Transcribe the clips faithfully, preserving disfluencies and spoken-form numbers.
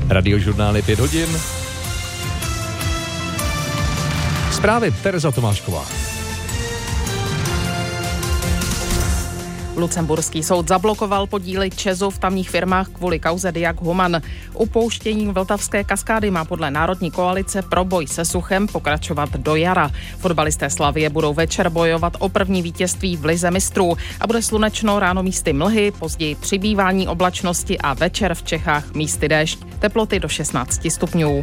Radiožurnál je pět hodin. Zprávy Tereza Tomášková. Lucemburský soud zablokoval podíly ČEZu v tamních firmách kvůli kauze Diag Human. Upouštění vltavské kaskády má podle Národní koalice pro boj se suchem pokračovat do jara. Fotbalisté Slavie budou večer bojovat o první vítězství v lize mistrů a bude slunečno, ráno místy mlhy, později přibývání oblačnosti a večer v Čechách místy déšť. Teploty do šestnáct stupňů.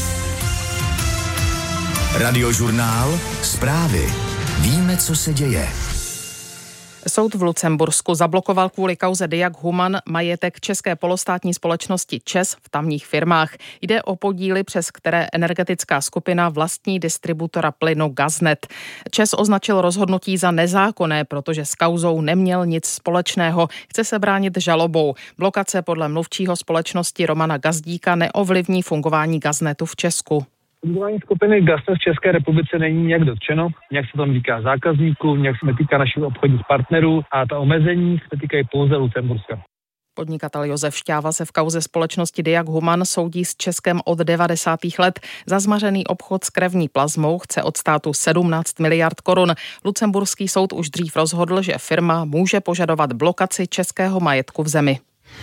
Radiožurnál, zprávy. Víme, co se děje. Soud v Lucembursku zablokoval kvůli kauze Diag Human majetek české polostátní společnosti ČEZ v tamních firmách. Jde o podíly, přes které energetická skupina vlastní distributora plynu Gaznet. ČEZ označil rozhodnutí za nezákonné, protože s kauzou neměl nic společného. Chce se bránit žalobou. Blokace podle mluvčího společnosti Romana Gazdíka neovlivní fungování Gaznetu v Česku. Fungování skupiny Gaznet v České republice není nějak dotčeno, nějak se tam týká zákazníků, nějak se týká našich obchodních partnerů a ta omezení se týkají pouze Lucemburska. Podnikatel Josef Šťáva se v kauze společnosti Diag Human soudí s Českem od devadesátých let. Za zmařený obchod s krevní plazmou chce od státu sedmnáct miliard korun. Lucemburský soud už dřív rozhodl, že firma může požadovat blokaci českého majetku v zemi.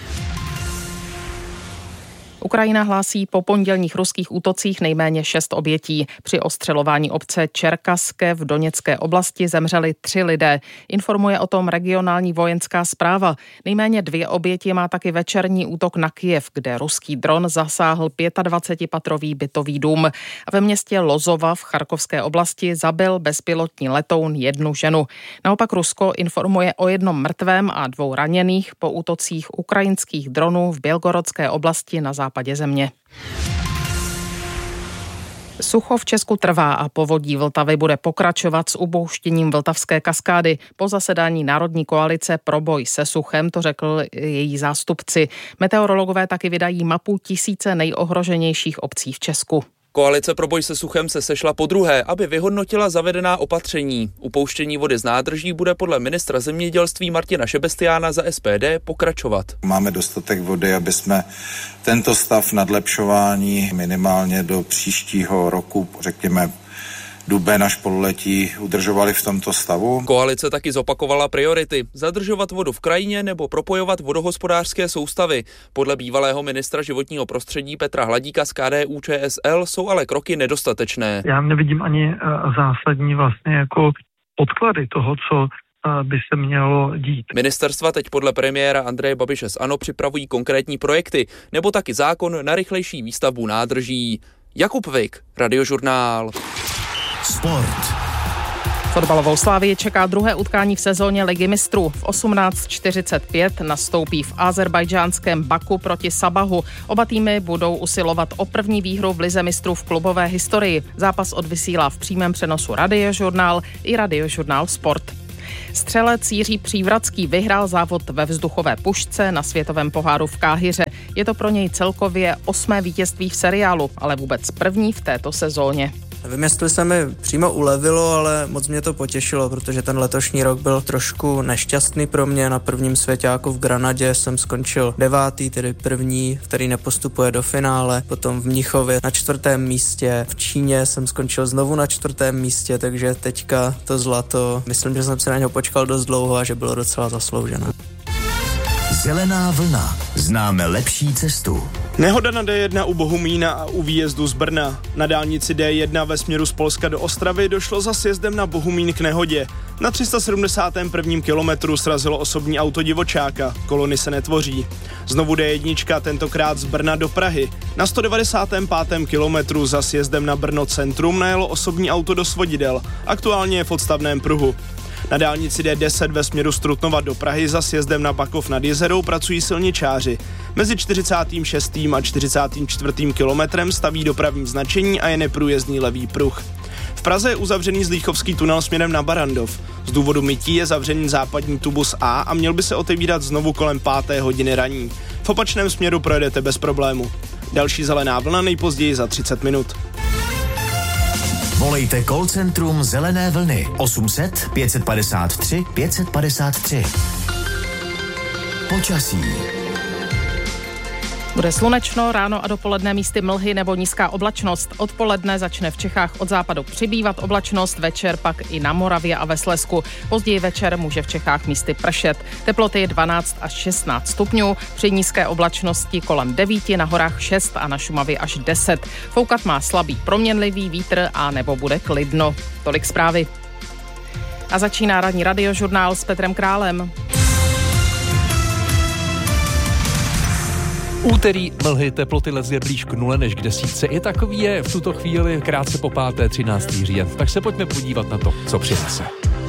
Ukrajina hlásí po pondělních ruských útocích nejméně šest obětí. Při ostřelování obce Čerkaské v Doněcké oblasti zemřeli tři lidé. Informuje o tom regionální vojenská správa. Nejméně dvě oběti má taky večerní útok na Kyjev, kde ruský dron zasáhl dvacetipatrový bytový dům. A ve městě Lozova v Charkovské oblasti zabil bezpilotní letoun jednu ženu. Naopak Rusko informuje o jednom mrtvém a dvou raněných po útocích ukrajinských dronů v Bělgorodské oblasti na západě země. Sucho v Česku trvá a povodí Vltavy bude pokračovat s upouštěním vltavské kaskády. Po zasedání Národní koalice pro boj se suchem to řekl její zástupci. Meteorologové taky vydají mapu tisíce nejohroženějších obcí v Česku. Koalice pro boj se suchem se sešla podruhé, aby vyhodnotila zavedená opatření. Upouštění vody z nádrží bude podle ministra zemědělství Martina Šebestiána za S P D pokračovat. Máme dostatek vody, aby jsme tento stav nadlepšování minimálně do příštího roku, řekněme, duben až pololetí udržovali v tomto stavu. Koalice taky zopakovala priority. Zadržovat vodu v krajině nebo propojovat vodohospodářské soustavy. Podle bývalého ministra životního prostředí Petra Hladíka z K D U Č S L jsou ale kroky nedostatečné. Já nevidím ani zásadní vlastně jako podklady toho, co by se mělo dít. Ministerstva teď podle premiéra Andreje Babiše z ANO připravují konkrétní projekty, nebo taky zákon na rychlejší výstavbu nádrží. Jakub Vik, Radiožurnál. Sport. Fotbalovou Slavii čeká druhé utkání v sezóně Ligy mistrů. V osmnáct čtyřicet pět nastoupí v azerbajdžánském Baku proti Sabahu. Oba týmy budou usilovat o první výhru v Lize mistrů v klubové historii. Zápas odvysílá v přímém přenosu Radiožurnál i Radiožurnál Sport. Střelec Jiří Přívratský vyhrál závod ve vzduchové pušce na světovém poháru v Káhiře. Je to pro něj celkově osmé vítězství v seriálu, ale vůbec první v této sezóně. Nevím, jestli se mi přímo ulevilo, ale moc mě to potěšilo, protože ten letošní rok byl trošku nešťastný pro mě. Na prvním svěťáku v Granadě jsem skončil devátý, tedy první, který nepostupuje do finále. Potom v Mnichově na čtvrtém místě. V Číně jsem skončil znovu na čtvrtém místě, takže teďka to zlato, myslím, že jsem se na něho počkal dost dlouho a že bylo docela zasloužené. Zelená vlna. Známe lepší cestu. Nehoda na D jedna u Bohumína a u výjezdu z Brna. Na dálnici D jedna ve směru z Polska do Ostravy došlo za sjezdem na Bohumín k nehodě. Na tři sta sedmdesátém prvním kilometru srazilo osobní auto divočáka. Kolony se netvoří. Znovu D jedna, tentokrát z Brna do Prahy. Na sto devadesátém pátém kilometru za sjezdem na Brno centrum najelo osobní auto do svodidel. Aktuálně je v odstavném pruhu. Na dálnici D deset ve směru z Trutnova do Prahy za sjezdem na Bakov nad Jezerou pracují silničáři. Mezi čtyřicátým šestým a čtyřicátým čtvrtým kilometrem staví dopravní značení a je neprůjezdný levý pruh. V Praze je uzavřený Zlíchovský tunel směrem na Barandov. Z důvodu mytí je zavřený západní tubus A a měl by se otevírat znovu kolem páté hodiny raní. V opačném směru projedete bez problému. Další zelená vlna nejpozději za třicet minut. Volejte call centrum Zelené vlny osm set pět padesát tři pět padesát tři. Počasí. Bude slunečno, ráno a dopoledne místy mlhy nebo nízká oblačnost. Odpoledne začne v Čechách od západu přibývat oblačnost, večer pak i na Moravě a ve Slezsku. Později večer může v Čechách místy pršet. Teploty dvanáct až šestnáct stupňů, při nízké oblačnosti kolem devět, na horách šest a na Šumavě až deset. Foukat má slabý proměnlivý vítr a nebo bude klidno. Tolik zprávy. A začíná ranní radiožurnál s Petrem Králem. Úterý, mlhy, teploty lezly blíž k nule než k desítce. I takový je v tuto chvíli krátce po páté třináctý říjen. Tak se pojďme podívat na to, co přinese.